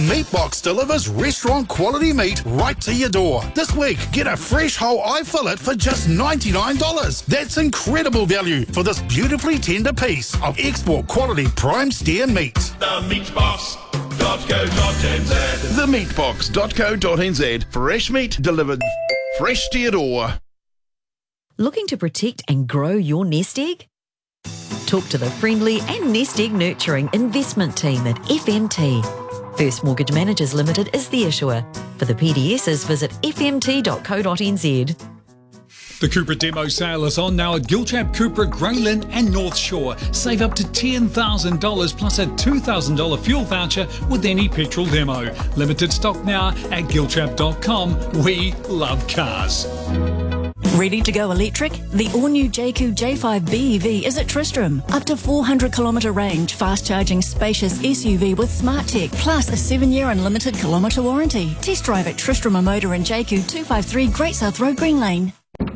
Meatbox delivers restaurant quality meat right to your door. This week, get a fresh whole eye fillet for just $99. That's incredible value for this beautifully tender piece of export quality prime steer meat. The Meatbox.co.nz. The Meatbox.co.nz. Fresh meat delivered fresh to your door. Looking to protect and grow your nest egg? Talk to the friendly and nest egg nurturing investment team at FMT. First Mortgage Managers Limited is the issuer. For the PDSs, visit fmt.co.nz. The Cupra demo sale is on now at Gilchap, Cupra, Grey Lynn and North Shore. Save up to $10,000 plus a $2,000 fuel voucher with any petrol demo. Limited stock now at gilchap.com. We love cars. Ready to go electric? The all-new JQ J5 BEV is at Tristram. Up to 400km range, fast-charging, spacious SUV with smart tech, plus a 7-year unlimited kilometre warranty. Test drive at Tristram Motor and JQ 253 Great South Road, Green Lane.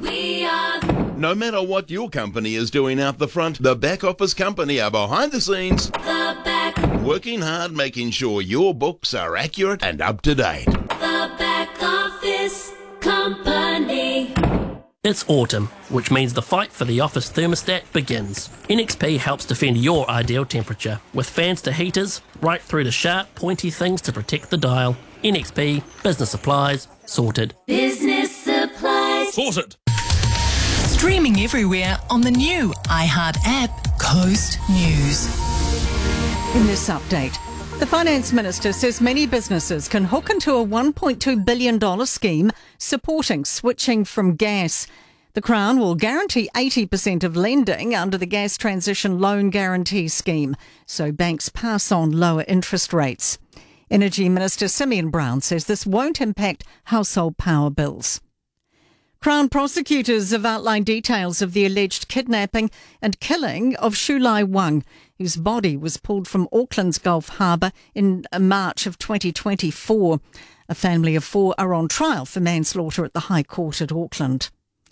No matter what your company is doing out the front, the back office company are behind the scenes. The back. Working hard, making sure your books are accurate and up to date. The back office company. It's autumn, which means the fight for the office thermostat begins. NXP helps defend your ideal temperature, with fans to heaters, right through to sharp, pointy things to protect the dial. NXP, business supplies, sorted. Business supplies. Sorted. Streaming everywhere on the new iHeart app, Coast News. In this update, the Finance Minister says many businesses can hook into a $1.2 billion scheme supporting switching from gas. The Crown will guarantee 80% of lending under the Gas Transition Loan Guarantee Scheme, so banks pass on lower interest rates. Energy Minister Simeon Brown says this won't impact household power bills. Crown prosecutors have outlined details of the alleged kidnapping and killing of Shulai Wang, whose body was pulled from Auckland's Gulf Harbour in March of 2024. A family of 4 are on trial for manslaughter at the High Court at Auckland.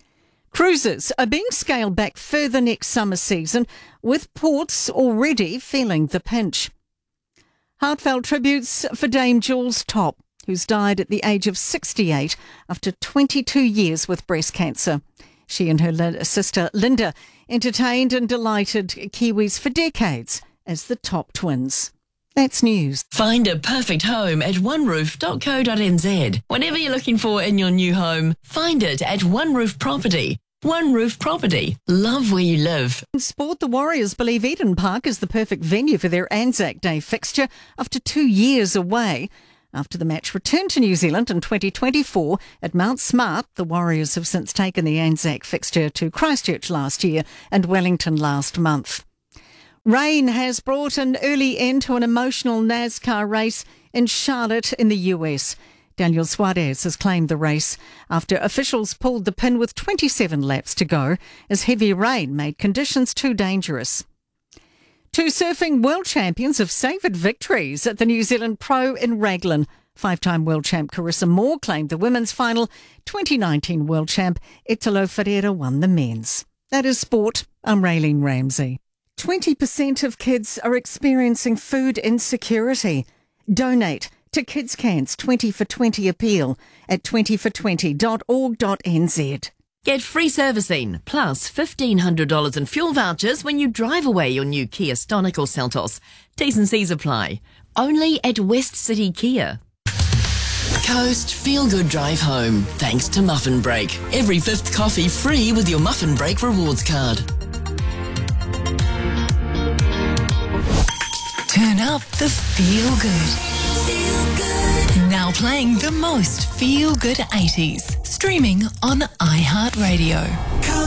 Cruises are being scaled back further next summer season, with ports already feeling the pinch. Heartfelt tributes for Dame Jules Topp, who's died at the age of 68 after 22 years with breast cancer. She and her sister Linda entertained and delighted Kiwis for decades as the Topp twins. That's news. Find a perfect home at oneroof.co.nz. Whatever you're looking for in your new home, find it at One Roof Property. One Roof Property. Love where you live. In sport, the Warriors believe Eden Park is the perfect venue for their Anzac Day fixture after 2 years away. After the match returned to New Zealand in 2024 at Mount Smart, the Warriors have since taken the Anzac fixture to Christchurch last year and Wellington last month. Rain has brought an early end to an emotional NASCAR race in Charlotte in the US. Daniel Suarez has claimed the race after officials pulled the pin with 27 laps to go as heavy rain made conditions too dangerous. 2 surfing world champions have savoured victories at the New Zealand Pro in Raglan. 5-time world champ Carissa Moore claimed the women's final. 2019 world champ Italo Ferreira won the men's. That is sport. I'm Raylene Ramsey. 20% of kids are experiencing food insecurity. Donate to Kids Can's 20 for 20 appeal at 20for20.org.nz. Get free servicing, plus $1,500 in fuel vouchers when you drive away your new Kia Stonic or Seltos. T's and C's apply. Only at West City Kia. Coast Feel Good Drive Home, thanks to Muffin Break. Every 5th coffee free with your Muffin Break rewards card. Turn up the Feel Good. Feel good. Now playing the most Feel Good 80s. Streaming on iHeartRadio.